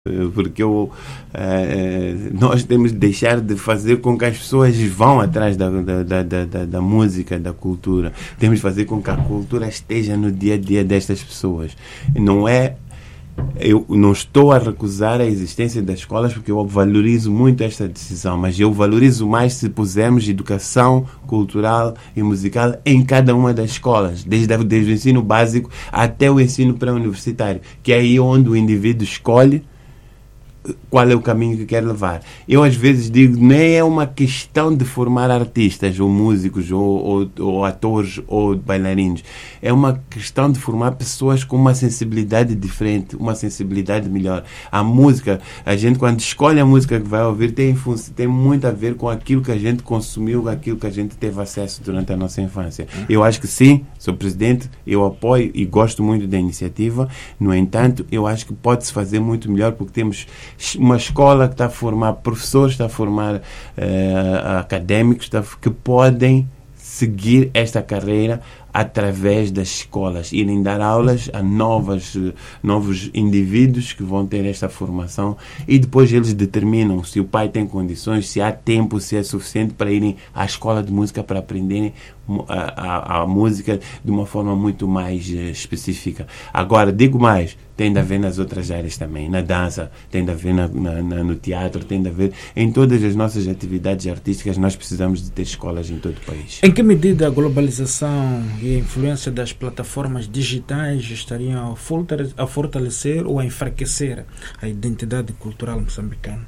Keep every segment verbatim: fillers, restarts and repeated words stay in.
porque eu, eh, nós temos de deixar de fazer com que as pessoas vão atrás da, da, da, da, da música, da cultura. Temos de fazer com que a cultura esteja no dia a dia destas pessoas. Não é Eu não estou a recusar a existência das escolas, porque eu valorizo muito esta decisão, mas eu valorizo mais se pusermos educação cultural e musical em cada uma das escolas, desde, desde o ensino básico até o ensino pré-universitário, que é aí onde o indivíduo escolhe qual é o caminho que quer levar. Eu às vezes digo, nem é uma questão de formar artistas, ou músicos, ou, ou, ou atores, ou bailarinos. É uma questão de formar pessoas com uma sensibilidade diferente, uma sensibilidade melhor. A música, a gente quando escolhe a música que vai ouvir, tem, tem muito a ver com aquilo que a gente consumiu, com aquilo que a gente teve acesso durante a nossa infância. Eu acho que sim, sou presidente, eu apoio e gosto muito da iniciativa. No entanto, eu acho que pode-se fazer muito melhor, porque temos uma escola que está a formar professores, está a formar uh, académicos, está, que podem seguir esta carreira através das escolas, irem dar aulas a novas, novos indivíduos que vão ter esta formação, e depois eles determinam se o pai tem condições, se há tempo, se é suficiente para irem à escola de música para aprenderem a, a, a música de uma forma muito mais uh, específica. Agora, digo mais, tem de haver nas outras áreas também, na dança, tem de haver na, na, na, no teatro, tem de haver em todas as nossas atividades artísticas. Nós precisamos de ter escolas em todo o país. Em que medida a globalização e a influência das plataformas digitais estariam a fortalecer ou a enfraquecer a identidade cultural moçambicana?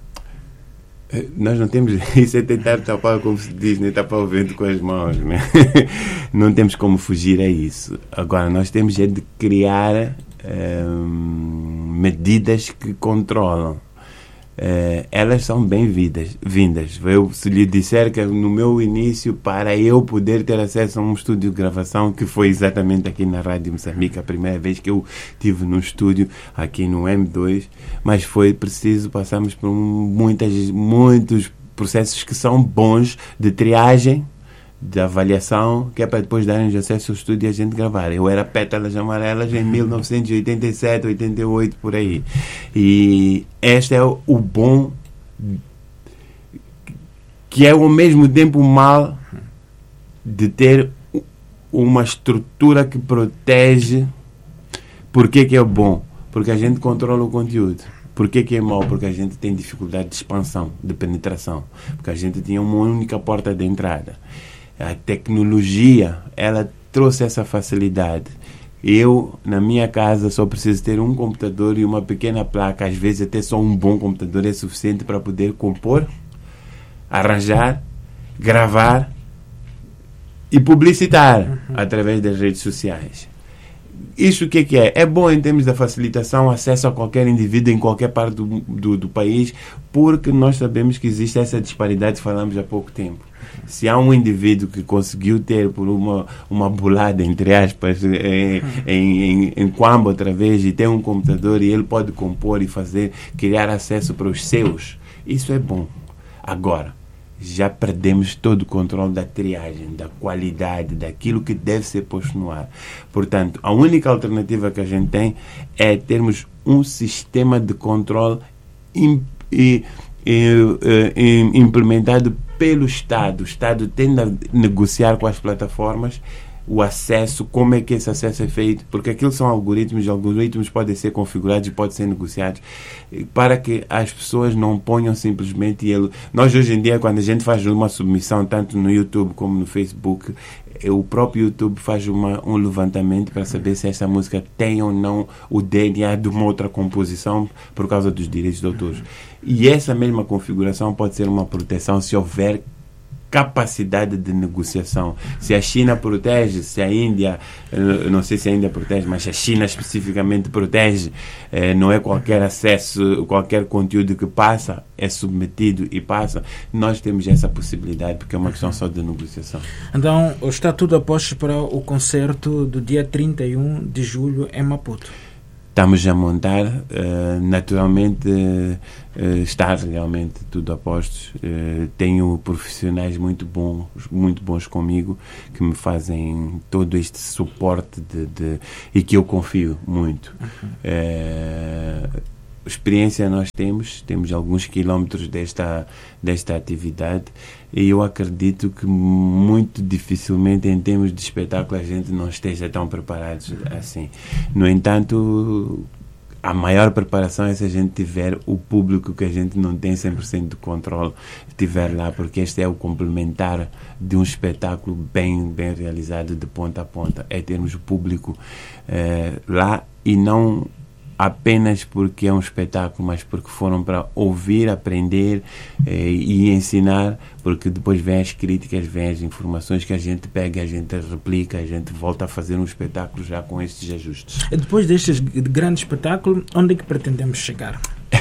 Nós não temos... Isso é tentar tapar, como se diz, nem tapar o vento com as mãos, né? Não temos como fugir a isso. Agora, nós temos é de criar hum, medidas que controlam. Uh, elas são bem-vindas. Vindas. Eu, se lhe disser que no meu início, para eu poder ter acesso a um estúdio de gravação, que foi exatamente aqui na Rádio Moçambique, a primeira vez que eu tive num estúdio aqui no M dois, mas foi preciso, passarmos por muitas, muitos processos que são bons de triagem, de avaliação, que é para depois darem acesso ao estúdio e a gente gravar. Eu era Pétalas Amarelas em mil novecentos e oitenta e sete, oitenta e oito, por aí. E este é o, o bom, que é ao mesmo tempo o mal de ter uma estrutura que protege. Por que que é bom? Porque a gente controla o conteúdo. Por que que é mau? Porque a gente tem dificuldade de expansão, de penetração. Porque a gente tinha uma única porta de entrada. A tecnologia, ela trouxe essa facilidade. Eu, na minha casa, só preciso ter um computador e uma pequena placa. Às vezes até só um bom computador é suficiente para poder compor, arranjar, gravar e publicitar uhum. através das redes sociais. Isso o que, que é? É bom em termos da facilitação, acesso a qualquer indivíduo em qualquer parte do, do, do país, porque nós sabemos que existe essa disparidade, falamos há pouco tempo. Se há um indivíduo que conseguiu ter por uma, uma bolada, entre aspas, em, em, em Quamba outra vez, e tem um computador e ele pode compor e fazer, criar acesso para os seus, isso é bom. Agora, já perdemos todo o controle da triagem, da qualidade, daquilo que deve ser posto no ar. Portanto, a única alternativa que a gente tem é termos um sistema de controle im, im, im, implementado pelo Estado. O Estado tende a negociar com as plataformas o acesso, como é que esse acesso é feito, porque aquilo são algoritmos, algoritmos podem ser configurados e podem ser negociados, para que as pessoas não ponham simplesmente ele. Nós hoje em dia, quando a gente faz uma submissão, tanto no YouTube como no Facebook, o próprio YouTube faz uma, um levantamento para saber se essa música tem ou não o D N A de uma outra composição por causa dos direitos de autores. E essa mesma configuração pode ser uma proteção se houver capacidade de negociação. Se a China protege, se a Índia, não sei se a Índia protege, mas a China especificamente protege, eh, não é qualquer acesso, qualquer conteúdo que passa, é submetido e passa, nós temos essa possibilidade, porque é uma questão só de negociação. Então, está tudo a postos para o concerto do dia trinta e um de julho em Maputo? Estamos a montar, uh, naturalmente uh, está realmente tudo a postos. Uh, tenho profissionais muito bons, muito bons comigo, que me fazem todo este suporte de, de, e que eu confio muito. Uhum. Uh, experiência nós temos, temos alguns quilómetros desta, desta atividade, e eu acredito que muito dificilmente em termos de espetáculo a gente não esteja tão preparados assim. No entanto, a maior preparação é se a gente tiver o público, que a gente não tem cem por cento de controle, estiver lá, porque este é o complementar de um espetáculo bem, bem realizado de ponta a ponta, é termos o público eh, lá, e não apenas porque é um espetáculo, mas porque foram para ouvir, aprender eh, e ensinar, porque depois vêm as críticas, vêm as informações que a gente pega, a gente replica, a gente volta a fazer um espetáculo já com estes ajustes. E depois destes grandes espetáculos, onde é que pretendemos chegar?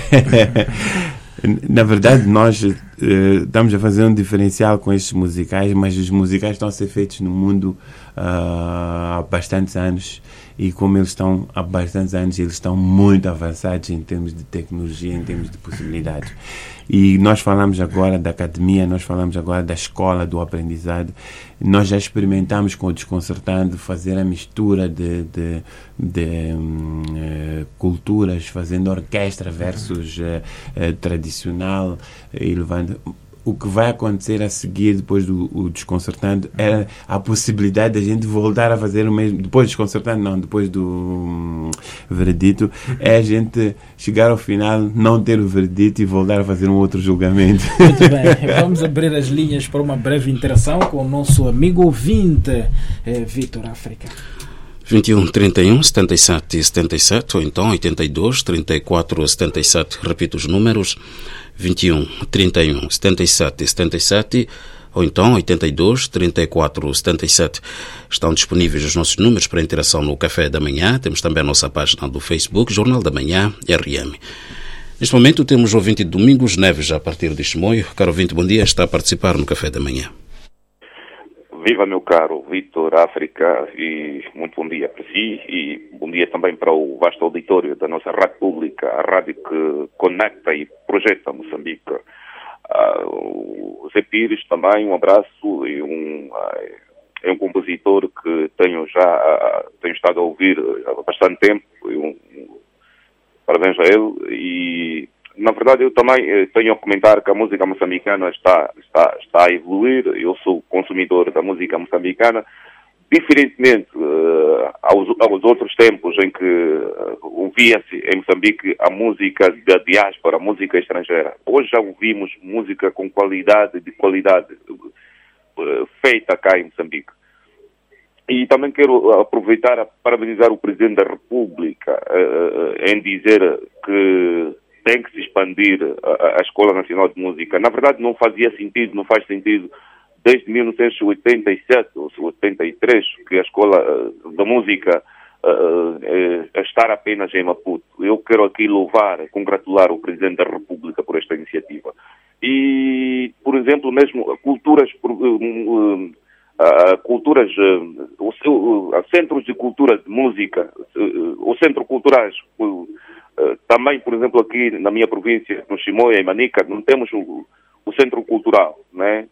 Na verdade, nós uh, estamos a fazer um diferencial com estes musicais, mas os musicais estão a ser feitos no mundo uh, há bastantes anos, e como eles estão há bastantes anos, eles estão muito avançados em termos de tecnologia, em termos de possibilidades. E nós falamos agora da academia, nós falamos agora da escola, do aprendizado. Nós já experimentamos com o Desconcertando fazer a mistura de, de, de um, uh, culturas, fazendo orquestra versus uh, uh, tradicional, e levando... O que vai acontecer a seguir, depois do o Desconcertando, é a possibilidade da gente voltar a fazer o mesmo. Depois do Desconcertando, não, depois do um, Veredito, é a gente chegar ao final, não ter o Veredito e voltar a fazer um outro julgamento. Muito bem, vamos abrir as linhas para uma breve interação com o nosso amigo ouvinte, eh, Vitor África. vinte e um, trinta e um, setenta e sete, setenta e sete, ou então oitenta e dois, trinta e quatro, setenta e sete. Repito os números: vinte e um, trinta e um, setenta e sete, setenta e sete, ou então oitenta e dois, trinta e quatro, setenta e sete. Estão disponíveis os nossos números para interação no Café da Manhã. Temos também a nossa página do Facebook, Jornal da Manhã, R M. Neste momento temos o ouvinte Domingos Neves, a partir de Chimoio. Caro ouvinte, bom dia, está a participar no Café da Manhã. Viva, meu caro Vitor África, e muito bom dia para si, e bom dia também para o vasto auditório da nossa rádio pública, a rádio que conecta e projeta Moçambique. Uh, o Zé Pires também, um abraço, e um, uh, é um compositor que tenho já uh, tenho estado a ouvir há bastante tempo, e um, um, parabéns a ele. E na verdade, eu também tenho a comentar que a música moçambicana está, está, está a evoluir. Eu sou consumidor da música moçambicana, diferentemente uh, aos, aos outros tempos em que uh, ouvia-se em Moçambique a música da diáspora, a música estrangeira. Hoje já ouvimos música com qualidade, de qualidade uh, feita cá em Moçambique. E também quero aproveitar a parabenizar o Presidente da República uh, em dizer que tem que se expandir a, a Escola Nacional de Música. Na verdade, não fazia sentido, não faz sentido, desde mil novecentos e oitenta e sete ou oitenta e três, que a Escola uh, da Música uh, uh, estar apenas em Maputo. Eu quero aqui louvar, congratular o Presidente da República por esta iniciativa. E, por exemplo, mesmo culturas... Uh, uh, Uh, culturas, uh, o seu, uh, centros de cultura de música, uh, os centros culturais, uh, uh, também, por exemplo, aqui na minha província, no Chimoio, em Manica, não temos o, o centro cultural, né?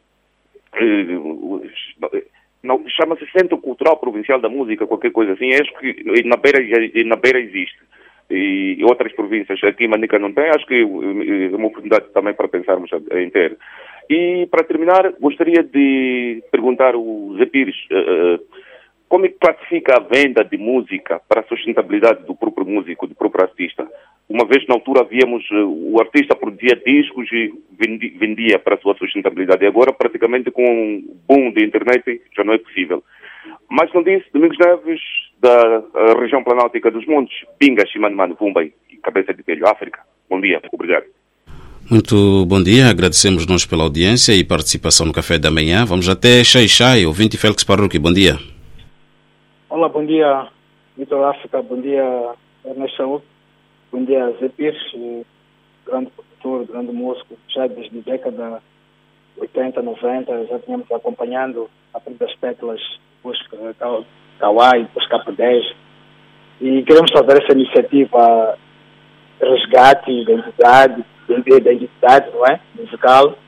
Uh, não, chama-se Centro Cultural Provincial da Música, qualquer coisa assim. Acho que na Beira, na Beira existe, e outras províncias, aqui em Manica não tem. Acho que é uma oportunidade também para pensarmos em ter. E, para terminar, gostaria de perguntar ao Zé Pires uh, como é que classifica a venda de música para a sustentabilidade do próprio músico, do próprio artista. Uma vez, na altura, víamos uh, o artista produzia discos e vendi, vendia para a sua sustentabilidade. E agora, praticamente, com o boom da internet, já não é possível. Mas não disse, Domingos Neves, da uh, região planáltica dos Montes, Pinga, Chimanimano, Vumba e Cabeça de Telho, África. Bom dia, obrigado. Muito bom dia, agradecemos nós pela audiência e participação no Café da Manhã. Vamos até Xai Xai, ouvinte Félix Parruque, bom dia. Olá, bom dia, Vitor África, bom dia, Ernesto Saúde, bom dia, Zé Pires, grande produtor, grande músico, já desde a década oitenta, noventa, já tínhamos acompanhando a partir das pétalas, depois Kawai, depois K dez, e queremos fazer essa iniciativa resgate, identidade, da identidade, não é? Musical.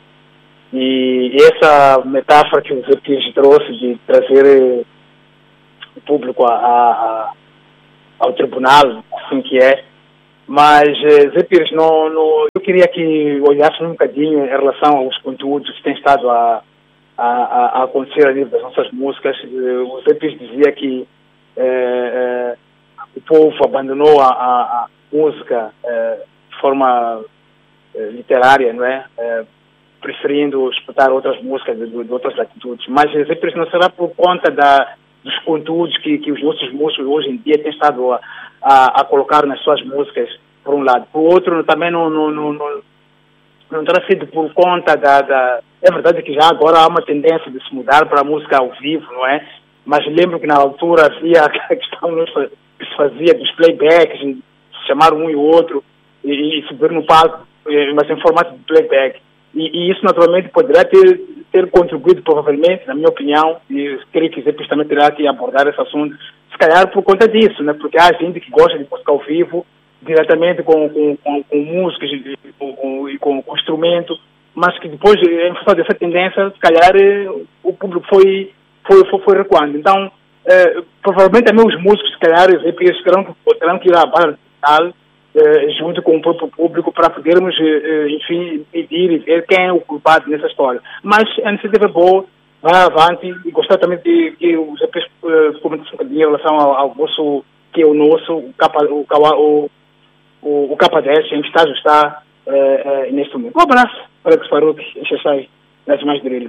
E essa metáfora que o Zé Pires trouxe de trazer o público a, a, ao tribunal, assim que é, Mas, uh, Zé Pires, no, no, eu queria que olhasse um bocadinho em relação aos conteúdos que têm estado a, a, a acontecer a nível das nossas músicas. Uh, o Zé Pires dizia que uh, uh, o povo abandonou a, a, a música uh, de forma uh, literária, não é? Uh, preferindo escutar outras músicas de, de outras latitudes. Mas Zé Pires, não será por conta da, dos conteúdos que, que os nossos músicos hoje em dia têm estado a, a, a colocar nas suas músicas, por um lado. Por outro, também não, não, não, não, não terá sido por conta da, da... É verdade que já agora há uma tendência de se mudar para a música ao vivo, não é? Mas lembro que na altura havia a questão que se fazia dos playbacks, se chamar um e o outro e, e subir no palco, mas em formato de playback. E, e isso naturalmente poderá ter, ter contribuído provavelmente, na minha opinião, e creio que Zé também terá que abordar esse assunto, se calhar por conta disso, né? Porque há gente que gosta de música ao vivo, diretamente com, com, com, com músicas e com, com, com, com instrumento, mas que depois, em função dessa tendência, se calhar o público foi, foi, foi, foi recuando. Então, eh, provavelmente também os músicos, se calhar, terão, terão que ir à barra digital, Uh, junto com o próprio público, para podermos, uh, enfim, medir e ver quem é o culpado nessa história. Mas a iniciativa é boa, vá avante, e gostar também de que os E Ps uh, comentem um bocadinho em relação ao, ao vosso, que é o nosso, o K, o, o, o, o K dez, em que estágio está uh, uh, neste momento. Um abraço para o Faruque e Xaxai, das mais de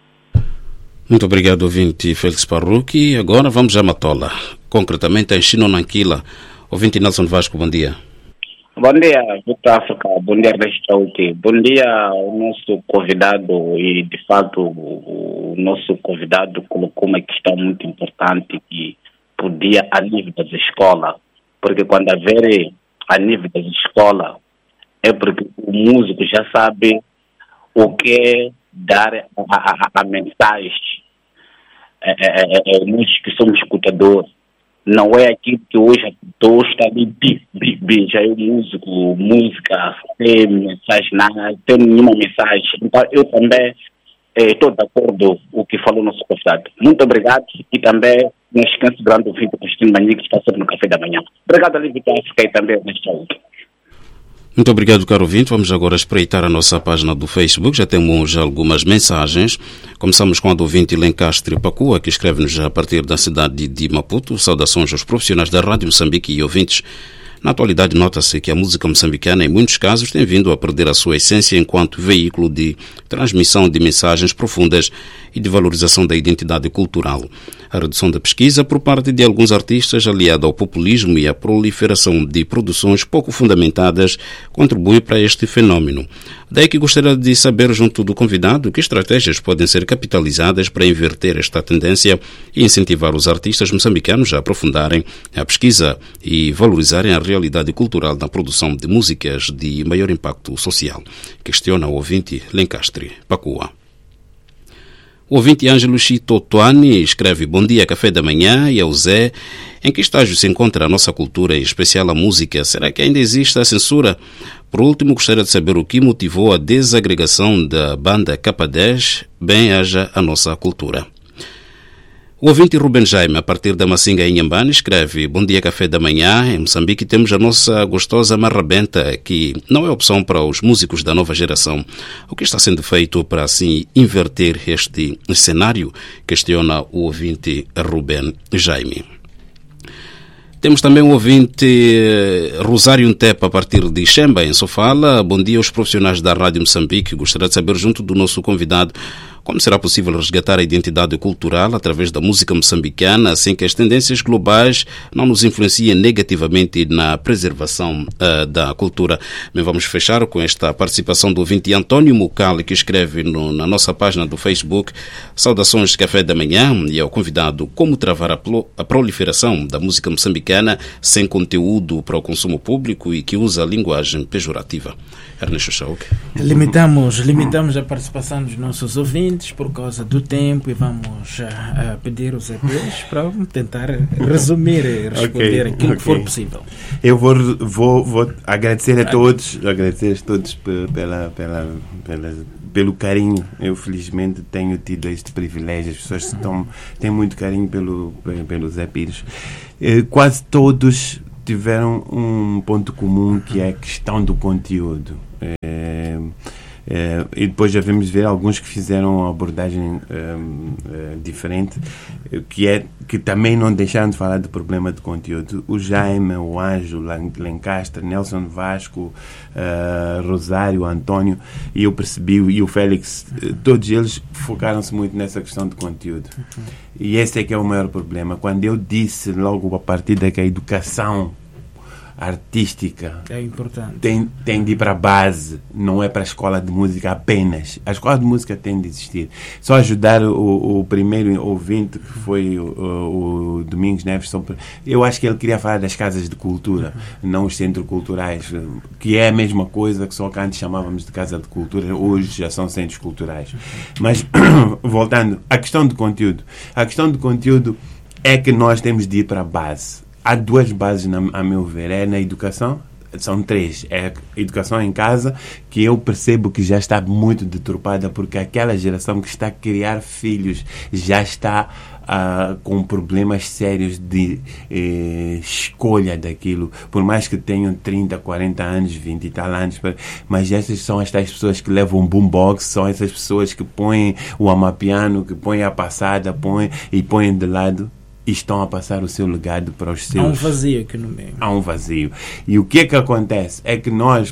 Muito obrigado, ouvinte Félix Parruque. Agora vamos a Matola, concretamente em Chinonanquila. Ouvinte Nelson Vasco, bom dia. Bom dia, Vitor África. Bom dia, Restaute. Bom dia ao nosso convidado e, de fato, o nosso convidado colocou uma questão muito importante que podia a nível das escolas, porque quando haver a nível das escolas é porque o músico já sabe o que é dar a, a, a mensagem. É, é, é, é, nós que somos escutadores. Não é aquilo que hoje todos está ali, bi, bi, bi, já é o músico, música, sem mensagem, não tem nenhuma mensagem. Então, eu também estou eh, de acordo com o que falou o nosso convidado. Muito obrigado e também não esqueça o grande ouvinte Cristina Manhã, que está sempre no café da manhã. Obrigado, ali, Vitor África, e também nesta outra. Muito obrigado, caro ouvinte. Vamos agora espreitar a nossa página do Facebook. Já temos algumas mensagens. Começamos com a do ouvinte Lencastre Pacua, que escreve-nos a partir da cidade de Maputo. Saudações aos profissionais da Rádio Moçambique e ouvintes. Na atualidade, nota-se que a música moçambicana, em muitos casos, tem vindo a perder a sua essência enquanto veículo de transmissão de mensagens profundas e de valorização da identidade cultural. A redução da pesquisa por parte de alguns artistas, aliada ao populismo e à proliferação de produções pouco fundamentadas, contribui para este fenómeno. Daí que gostaria de saber, junto do convidado, que estratégias podem ser capitalizadas para inverter esta tendência e incentivar os artistas moçambicanos a aprofundarem a pesquisa e valorizarem a realidade cultural na produção de músicas de maior impacto social. Questiona o ouvinte Lencastre Pacua. O ouvinte Ângelo Chitotuani escreve: bom dia, café da manhã, e ao Zé. Em que estágio se encontra a nossa cultura, em especial a música? Será que ainda existe a censura? Por último, gostaria de saber o que motivou a desagregação da banda K dez. Bem haja a nossa cultura. O ouvinte Ruben Jaime, a partir da Massinga em Inhambane, escreve: bom dia, café da manhã. Em Moçambique temos a nossa gostosa marrabenta, que não é opção para os músicos da nova geração. O que está sendo feito para assim inverter este cenário? Questiona o ouvinte Ruben Jaime. Temos também o ouvinte Rosário Ntepa, a partir de Xemba, em Sofala. Bom dia aos profissionais da Rádio Moçambique. Gostaria de saber, junto do nosso convidado, como será possível resgatar a identidade cultural através da música moçambicana, sem que as tendências globais não nos influenciem negativamente na preservação uh, da cultura. Bem, vamos fechar com esta participação do ouvinte António Mucal, que escreve no, na nossa página do Facebook: saudações de café da manhã, e ao convidado: como travar a, plo, a proliferação da música moçambicana sem conteúdo para o consumo público e que usa a linguagem pejorativa. Ernesto Chauk. Limitamos, limitamos a participação dos nossos ouvintes por causa do tempo e vamos a, a pedir os E Ps para tentar resumir e responder okay, aquilo okay. que for possível. Eu vou, vou, vou agradecer a todos, agradecer a todos pela, pela, pela, pelo carinho. Eu felizmente tenho tido este privilégio. As pessoas estão, têm muito carinho pelo, pelo Zé Pires. Quase todos tiveram um ponto comum, que é a questão do conteúdo. É, é, e depois já vamos ver alguns que fizeram uma abordagem é, é, diferente, que é que também não deixaram de falar do problema de conteúdo. O Jaime, o Anjo, Lencastre, Nelson Vasco, uh, Rosário, António, e eu percebi, e o Félix, todos eles focaram-se muito nessa questão de conteúdo. Uhum. E esse é que é o maior problema. Quando eu disse logo a partir da que a educação artística é importante, tem, tem de ir para a base, não é para a escola de música apenas. A escola de música tem de existir. Só ajudar o, o primeiro ouvinte, que foi o, o, o Domingos Neves, eu acho que ele queria falar das casas de cultura, uhum. não os centros culturais, que é a mesma coisa que só que antes chamávamos de casa de cultura, hoje já são centros culturais. Uhum. Mas, voltando, a questão de conteúdo. A questão de conteúdo é que nós temos de ir para a base. Há duas bases, na, a meu ver. É na educação, são três. É a educação em casa, que eu percebo que já está muito deturpada, porque aquela geração que está a criar filhos já está uh, com problemas sérios de eh, escolha daquilo. Por mais que tenham trinta, quarenta anos, vinte e tal anos, mas essas são as tais pessoas que levam boombox, são essas pessoas que põem o amapiano, que põem a passada, põem e põem de lado. E estão a passar o seu legado para os seus... Há um vazio aqui no meio. Há um vazio. E o que é que acontece? É que nós,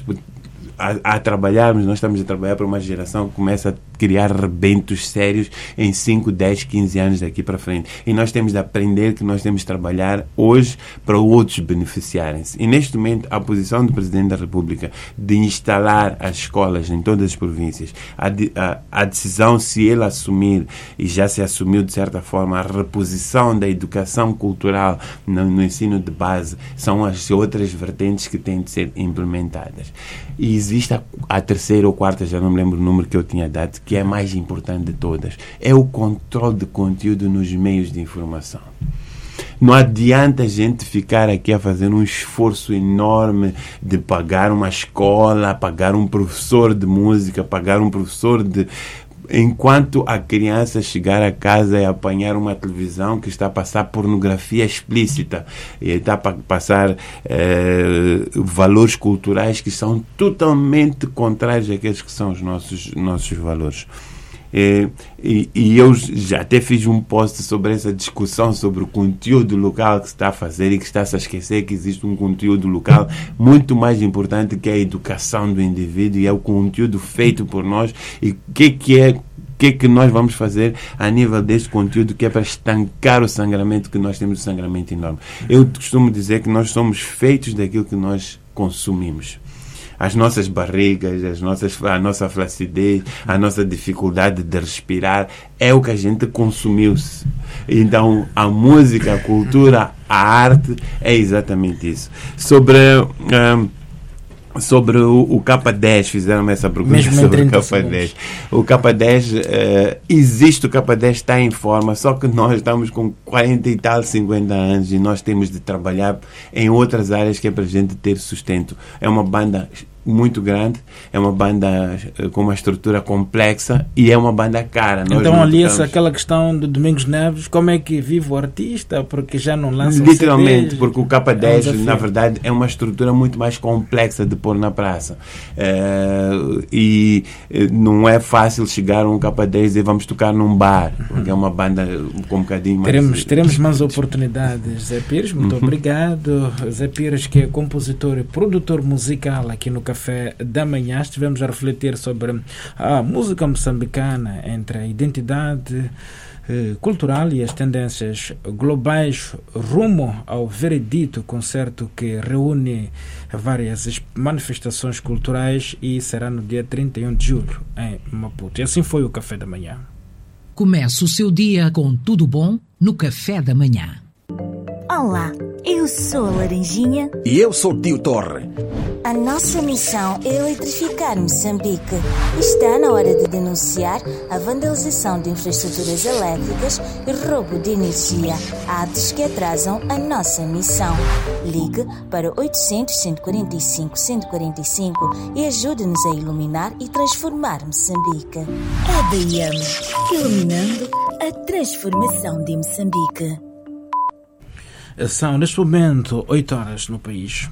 a, a trabalharmos, nós estamos a trabalhar para uma geração que começa a criar rebentos sérios em cinco, dez, quinze anos daqui para frente. E nós temos de aprender que nós temos de trabalhar hoje para outros beneficiarem-se. E neste momento, a posição do Presidente da República de instalar as escolas em todas as províncias, a, a, a decisão, se ele assumir, e já se assumiu de certa forma, a reposição da educação cultural no, no ensino de base, são as outras vertentes que têm de ser implementadas. E existe a, a terceira ou quarta, já não me lembro o número que eu tinha dado, que é a mais importante de todas, é o controle de conteúdo nos meios de informação. Não adianta a gente ficar aqui a fazer um esforço enorme de pagar uma escola, pagar um professor de música, pagar um professor de... Enquanto a criança chegar a casa e apanhar uma televisão que está a passar pornografia explícita e está a passar eh, valores culturais que são totalmente contrários àqueles que são os nossos, nossos valores. E, e, e eu já até fiz um post sobre essa discussão sobre o conteúdo local que se está a fazer e que está-se a esquecer que existe um conteúdo local muito mais importante, que é a educação do indivíduo, e é o conteúdo feito por nós. E o que, que é o que é que nós vamos fazer a nível deste conteúdo, que é para estancar o sangramento, que nós temos um sangramento enorme. Eu costumo dizer que nós somos feitos daquilo que nós consumimos. As nossas barrigas, as nossas, a nossa flacidez, a nossa dificuldade de respirar, é o que a gente consumiu-se. Então, a música, a cultura, a arte é exatamente isso. Sobre... Um, Sobre o, o K dez, fizeram essa pergunta. Mesmo sobre o K dez. Segundos. O K dez, uh, existe o K dez, está em forma, só que nós estamos com quarenta e tal, cinquenta anos, e nós temos de trabalhar em outras áreas, que é para a gente ter sustento. É uma banda muito grande, é uma banda uh, com uma estrutura complexa e é uma banda cara. Nós então ali essa estamos... aquela questão de Domingos Neves, como é que vive o artista, porque já não lança literalmente, C Ds, porque o K dez, é um na verdade, é uma estrutura muito mais complexa de pôr na praça. Uh, e uh, não é fácil chegar a um K dez e vamos tocar num bar, porque é uma banda com um bocadinho mais... Teremos, teremos mais oportunidades. Zé Pires, muito uhum. obrigado. Zé Pires, que é compositor e produtor musical aqui no Café da Manhã. Estivemos a refletir sobre a música moçambicana, entre a identidade eh, cultural e as tendências globais rumo ao veredito concerto que reúne várias manifestações culturais, e será no dia trinta e um de julho em Maputo. E assim foi o Café da Manhã. Comece o seu dia com tudo bom no Café da Manhã. Olá, eu sou a Laranjinha. E eu sou o Tio Torre. A nossa missão é eletrificar Moçambique. Está na hora de denunciar a vandalização de infraestruturas elétricas e roubo de energia, atos que atrasam a nossa missão. Ligue para oitocentos, cento e quarenta e cinco, cento e quarenta e cinco e ajude-nos a iluminar e transformar Moçambique. A B M, iluminando a transformação de Moçambique. São, neste momento, oito horas no país.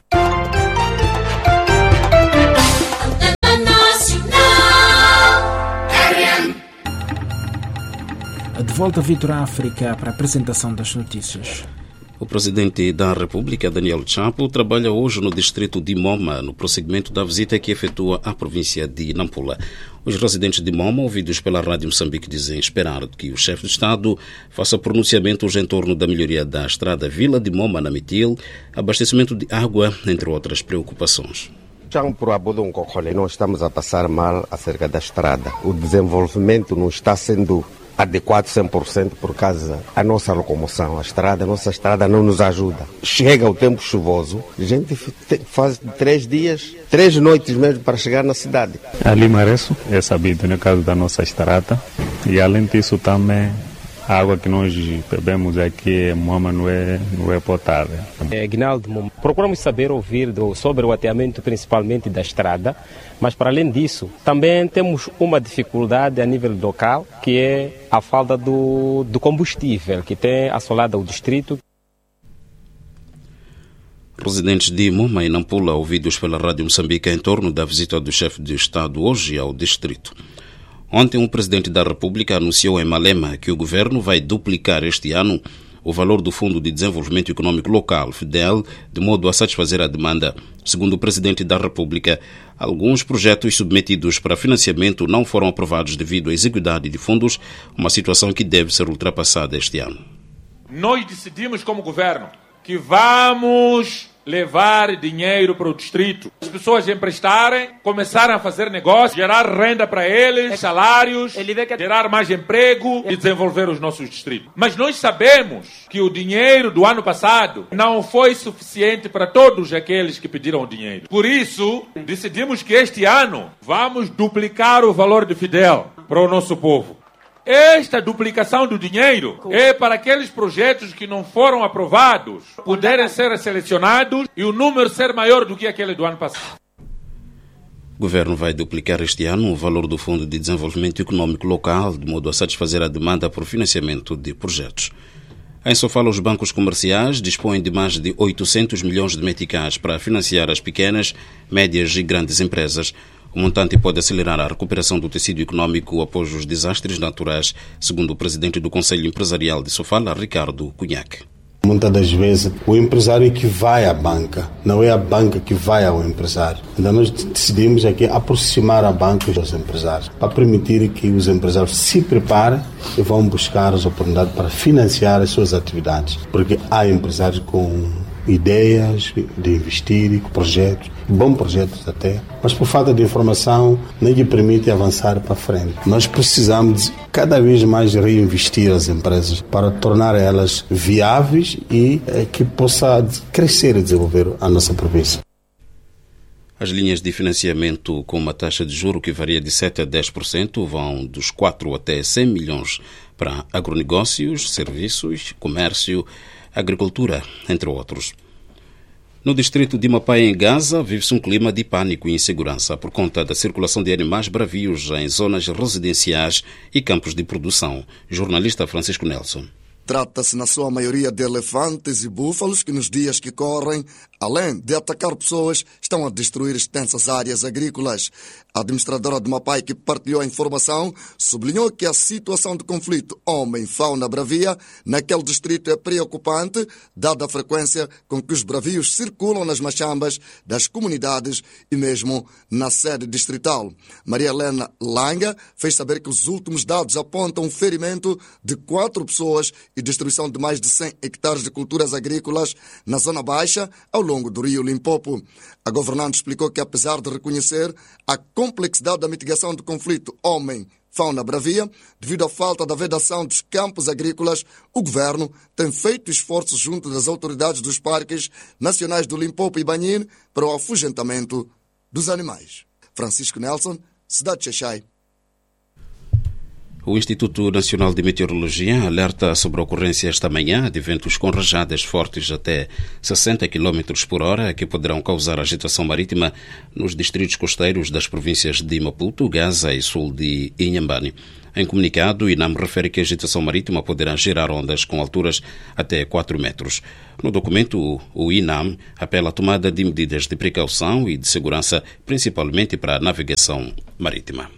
De volta a Vitor África para a apresentação das notícias. O presidente da República, Daniel Chapo, trabalha hoje no distrito de Moma, no prosseguimento da visita que efetua à província de Nampula. Os residentes de Moma, ouvidos pela Rádio Moçambique, dizem esperar que o chefe de Estado faça pronunciamentos em torno da melhoria da estrada Vila de Moma, na Mitil, abastecimento de água, entre outras preocupações. Nós estamos a passar mal acerca da estrada. O desenvolvimento não está sendo adequado cem por cento por causa da nossa locomoção. A estrada, a nossa estrada não nos ajuda. Chega o tempo chuvoso, a gente faz três dias, três noites mesmo para chegar na cidade. Ali Mareço é sabido no caso da nossa estrada, e além disso também a água que nós bebemos aqui em Moma não é, não é potável. É, Guinaldo, procuramos saber ouvir do, sobre o ateamento principalmente da estrada, mas para além disso também temos uma dificuldade a nível local, que é a falta do, do combustível que tem assolado o distrito. Residentes de Moma e Nampula, ouvidos pela Rádio Moçambique em torno da visita do chefe de Estado hoje ao distrito. Ontem, o presidente da República anunciou em Malema que o governo vai duplicar este ano o valor do Fundo de Desenvolvimento Econômico Local, FDEL, de modo a satisfazer a demanda. Segundo o presidente da República, alguns projetos submetidos para financiamento não foram aprovados devido à exiguidade de fundos, uma situação que deve ser ultrapassada este ano. Nós decidimos como governo que vamos levar dinheiro para o distrito. As pessoas emprestarem, começarem a fazer negócio, gerar renda para eles, salários, gerar mais emprego e desenvolver os nossos distritos. Mas nós sabemos que o dinheiro do ano passado não foi suficiente para todos aqueles que pediram o dinheiro. Por isso, decidimos que este ano vamos duplicar o valor de FDEL para o nosso povo. Esta duplicação do dinheiro é para aqueles projetos que não foram aprovados poderem ser selecionados e o número ser maior do que aquele do ano passado. O governo vai duplicar este ano o valor do Fundo de Desenvolvimento Econômico Local, de modo a satisfazer a demanda por financiamento de projetos. Em Sofala, os bancos comerciais dispõem de mais de oitocentos milhões de meticais para financiar as pequenas, médias e grandes empresas. O montante pode acelerar a recuperação do tecido econômico após os desastres naturais, segundo o presidente do Conselho Empresarial de Sofala, Ricardo Cunhaque. Muitas das vezes o empresário é que vai à banca, não é a banca que vai ao empresário. Então nós decidimos aqui aproximar a banca dos empresários, para permitir que os empresários se preparem e vão buscar as oportunidades para financiar as suas atividades. Porque há empresários com ideias de investir, projetos, bons projetos até, mas por falta de informação nem lhe permite avançar para frente. Nós precisamos de cada vez mais reinvestir as empresas para tornar elas viáveis e é, que possa crescer e desenvolver a nossa província. As linhas de financiamento com uma taxa de juro que varia de sete a dez por cento vão dos quatro até cem milhões para agronegócios, serviços, comércio, agricultura, entre outros. No distrito de Mapai, em Gaza, vive-se um clima de pânico e insegurança por conta da circulação de animais bravios em zonas residenciais e campos de produção. Jornalista Francisco Nelson. Trata-se, na sua maioria, de elefantes e búfalos que, nos dias que correm, além de atacar pessoas, estão a destruir extensas áreas agrícolas. A administradora de Mapai, que partilhou a informação, sublinhou que a situação de conflito homem-fauna bravia naquele distrito é preocupante, dada a frequência com que os bravios circulam nas machambas das comunidades e mesmo na sede distrital. Maria Helena Langa fez saber que os últimos dados apontam um ferimento de quatro pessoas e destruição de mais de cem hectares de culturas agrícolas na Zona Baixa, ao longo do rio Limpopo. A governante explicou que, apesar de reconhecer a complexidade da mitigação do conflito homem-fauna bravia, devido à falta da vedação dos campos agrícolas, o governo tem feito esforços junto das autoridades dos parques nacionais do Limpopo e Banhin para o afugentamento dos animais. Francisco Nelson, Cidade de Xaixai. O Instituto Nacional de Meteorologia alerta sobre a ocorrência esta manhã de ventos com rajadas fortes até sessenta quilômetros por hora que poderão causar agitação marítima nos distritos costeiros das províncias de Maputo, Gaza e sul de Inhambane. Em comunicado, o INAM refere que a agitação marítima poderá gerar ondas com alturas até quatro metros. No documento, o INAM apela à tomada de medidas de precaução e de segurança, principalmente para a navegação marítima.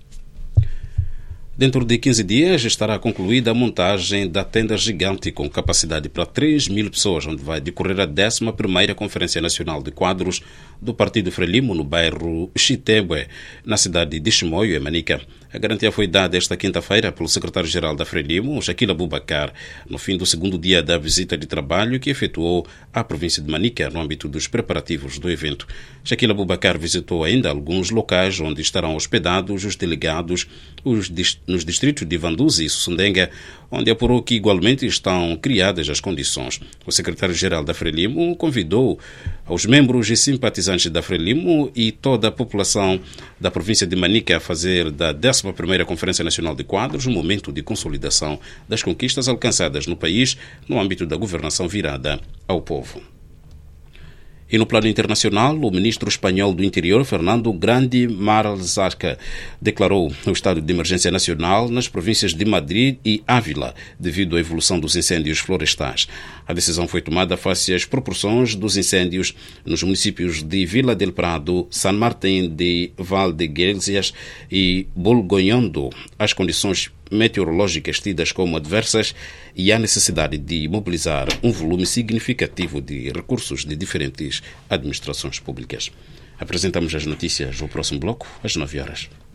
Dentro de quinze dias estará concluída a montagem da tenda gigante com capacidade para três mil pessoas, onde vai decorrer a décima primeira Conferência Nacional de Quadros do Partido Frelimo no bairro Chitebwe, na cidade de Chimoio, em Manica. A garantia foi dada esta quinta-feira pelo secretário-geral da Frelimo, Shaquille Abubakar, no fim do segundo dia da visita de trabalho que efetuou à província de Manica no âmbito dos preparativos do evento. Shaquille Abubakar visitou ainda alguns locais onde estarão hospedados os delegados os dist- nos distritos de Vanduzi e Sussundenga, onde apurou que igualmente estão criadas as condições. O secretário-geral da Frelimo convidou aos membros e simpatizantes da Frelimo e toda a população da província de Manica a fazer da décima primeira Conferência Nacional de Quadros um momento de consolidação das conquistas alcançadas no país no âmbito da governação virada ao povo. E no plano internacional, o ministro espanhol do Interior, Fernando Grande Marlaska, declarou o estado de emergência nacional nas províncias de Madrid e Ávila, devido à evolução dos incêndios florestais. A decisão foi tomada face às proporções dos incêndios nos municípios de Vila del Prado, San Martín de Valdeguelsias e Bolgonhando. As condições meteorológicas tidas como adversas e a necessidade de mobilizar um volume significativo de recursos de diferentes administrações públicas. Apresentamos as notícias no próximo bloco, às nove horas.